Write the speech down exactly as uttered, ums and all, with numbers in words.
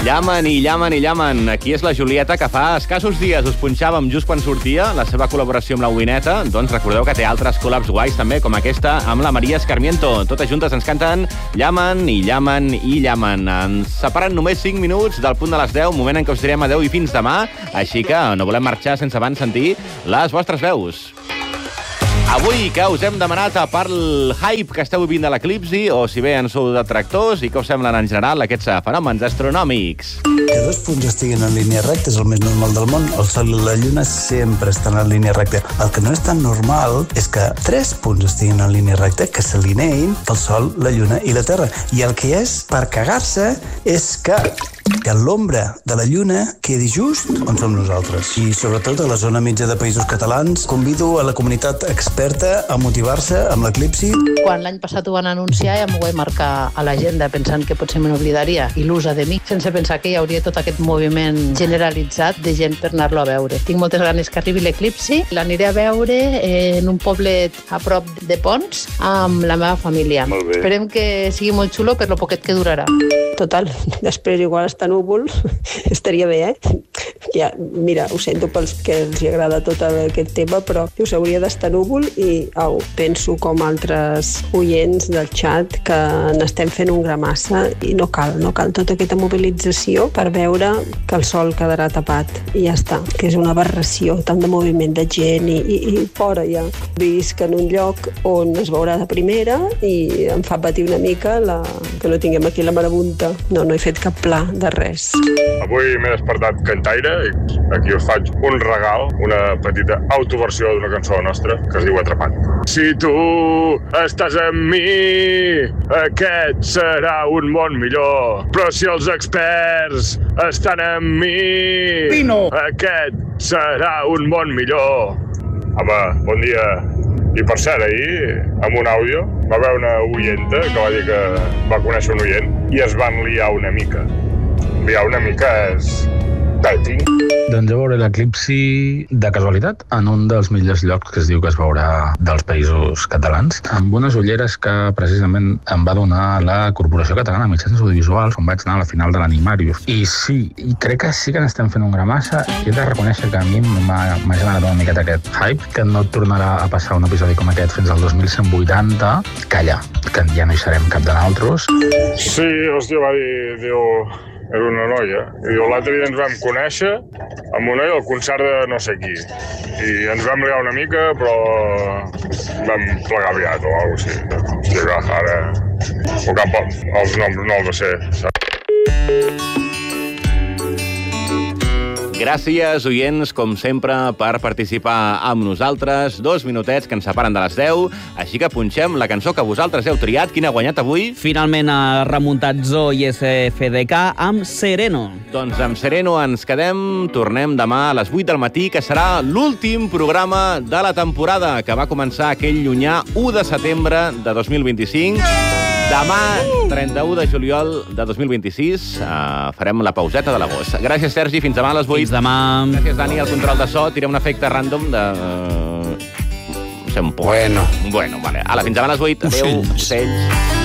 Llamen i llamen i llamen. Aquí és la Julieta, que fa escassos dies us punxàvem just quan sortia la seva col·laboració amb la Uineta. Doncs recordeu que té altres col·labs guais també, com aquesta amb la Maria Escarmiento. Totes juntes ens canten Llamen i llamen i llamen. Ens separen només cinc minuts del punt de les deu, moment en què us direm adeu i fins demà. Així que no volem marxar sense abans sentir les vostres veus. Avui que us hem demanat, a part el hype que esteu vivint de l'eclipsi, o si bé en sou detractors, i que us semblen en general aquests fenòmens astronòmics. Que dos punts estiguin en línia recta és el més normal del món. El Sol i la Lluna sempre estan en línia recta. El que no és tan normal és que tres punts estiguin en línia recta, que s'alineïn el Sol, la Lluna i la Terra. I el que és per cagar-se és que que l'ombra de la Lluna quedi just on som nosaltres. I sobretot a la zona mitja de Països Catalans convido a la comunitat experta a motivar-se amb l'eclipsi. Quan l'any passat ho van anunciar ja m'ho vaig marcar a l'agenda pensant que potser me n'oblidaria, il·lusa de mi, sense pensar que hi hauria tot aquest moviment generalitzat de gent per anar-lo a veure. Tinc moltes ganes que arribi l'eclipsi. L'aniré a veure en un poblet a prop de Pons amb la meva família. Esperem que sigui molt xulo per lo poquet que durarà. Total, després igual està núvol, estaria bé, eh? Ja, mira, ho sento pels que els agrada tot aquest tema, però us hauria d'estar núvol i au, penso com altres oients del xat que n'estem fent un gramassa i no cal, no cal tota aquesta mobilització per veure que el sol quedarà tapat i ja està, que és una aberració, tant de moviment de gent i, i, i fora ja. Visc en un lloc on es veurà de primera i em fa patir una mica la... que no tinguem aquí la marabunta. No, no he fet cap pla de res. Avui m'he despertat cantaire i aquí us faig un regal, una petita autoversió d'una cançó nostra que es diu Atrapat. Si tu estàs amb mi, aquest serà un món millor. Però si els experts estan amb mi, Pino, aquest serà un món millor. Home, bon dia. I per cert, ahir, amb un àudio, va haver una oienta que va dir que va conèixer un oient i es van liar una mica. Liar una mica és... dating. Doncs jo veuré l'eclipsi de casualitat en un dels millors llocs que es diu que es veurà dels Països Catalans, amb unes ulleres que precisament em va donar la Corporació Catalana de Mitjans Audiovisuals on vaig anar a la final de l'Animarius. I sí, i crec que sí que n'estem fent un gramassa i he de reconèixer que a mi m'ha generat una miqueta aquest hype, que no tornarà a passar un episodi com aquest fins al dos mil cent vuitanta. Calla, que ja no hi serem cap de nosaltres. Sí, hòstia, va dir, diu... Era una noia. I diu, l'altre dia ens vam conèixer amb una noia al concert de no sé qui. I ens vam liar una mica, però vam plegar aviat o alguna cosa així. Hòstia, que ara... O cap els noms no els sé, saps? Gràcies, oients, com sempre, per participar amb nosaltres. Dos minutets que ens separen de les deu, així que punxem la cançó que vosaltres heu triat. Quina ha guanyat avui? Finalment ha remuntat Zo i S F D K amb Sereno. Doncs amb Sereno ens quedem. Tornem demà a les vuit del matí, que serà l'últim programa de la temporada, que va començar aquell llunyà u de setembre de dos mil vint-i-cinc. Demà, trenta-u de juliol de dos mil vint-i-sis, uh, farem la pauseta de l'agost. Gràcies, Sergi. Fins demà a les vuit. Fins demà. Gràcies, Dani, al control de so. Tirem un efecte random de... Uh, no sé, un poc. Bueno. Bueno, vale. Ala, fins demà a les vuit. Adéu. Ocells.